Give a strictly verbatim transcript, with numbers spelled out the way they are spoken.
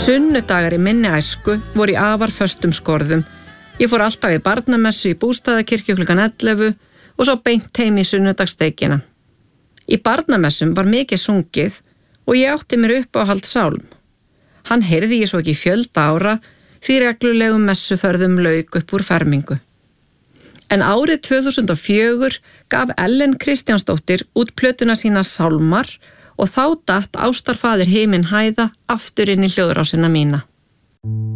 Sunnudagar í minni æsku voru í afar föstum skorðum. Ég fór alltaf í barnamessu í Bústaðakirkju klukkan ellefu og svo beint heim í sunnudagssteikina. Í barnamessum var mikið sungið og ég átti mér upp á hald sálm. Hann heyrði ég svo ekki í fjölda ára því reglulegum messuförðum lauk upp úr fermingu. En árið tvö þúsund og fjögur gaf Ellen Kristjánsdóttir út plötuna sína Sálmar og þá datt ástarfaðir himinn hæða aftur inn í hljóðrásina mína.